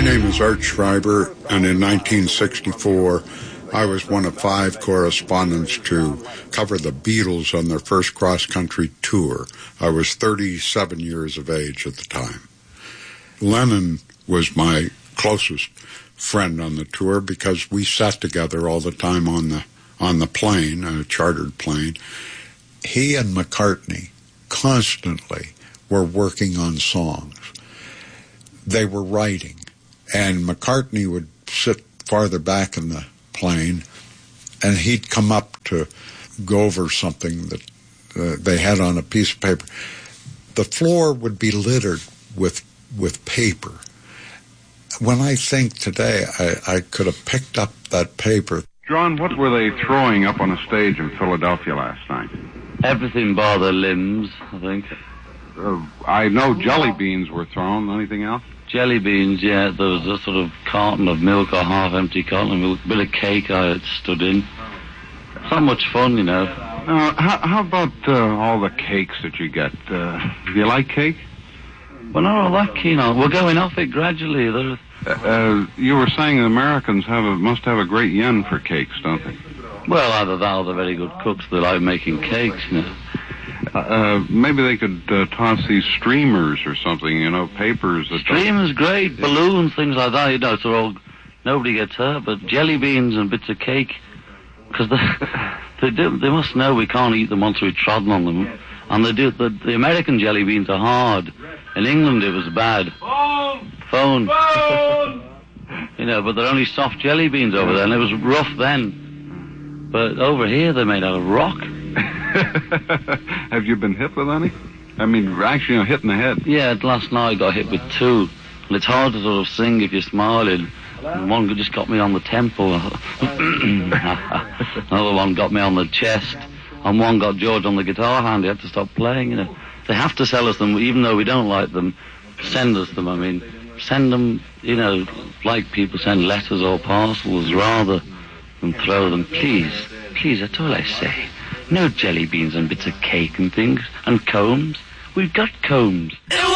name is Art Schreiber, and in 1964, I was one of 5 correspondents to cover the Beatles on their first cross-country tour. I was 37 years of age at the time. Lennon was my closest friend on the tour because we sat together all the time on the plane, a chartered plane. He and McCartney constantly were working on songs. They were writing, and McCartney would sit farther back in the plane, and he'd come up to go over something that they had on a piece of paper. The floor would be littered with paper. When I think today, I could have picked up that paper. John, what were they throwing up on a stage in Philadelphia last night? Everything bar their limbs, I think. I know jelly beans were thrown. Anything else? Jelly beans, yeah. There was a sort of carton of milk or half-empty carton of milk, a bit of cake I had stood in. Not much fun, you know. How about all the cakes that you get? Do you like cake? Well, not all that keen on. We're going off it gradually. You were saying the Americans must have a great yen for cakes, don't they? Well, either that or they're very good cooks. They like making cakes, you know. Maybe they could toss these streamers or something, you know, papers. Streamers, great. Balloons, things like that, you know, so nobody gets hurt. But jelly beans and bits of cake, because they must know we can't eat them once we've trodden on them. And they do. The American jelly beans are hard. In England, it was bad. Phone. You know, but they're only soft jelly beans over there, and it was rough then. But over here, they're made out of rock. Have you been hit with any? I mean, actually, hit in the head. Yeah, last night I got hit with 2. And it's hard to sort of sing if you're smiling. And one just got me on the temple. Another one got me on the chest. And one got George on the guitar hand. He had to stop playing, you know. They have to sell us them, even though we don't like them. Send us them, I mean. Send them, you know, like people send letters or parcels rather than throw them. Please, that's all I say. No jelly beans and bits of cake and things, and combs. We've got combs.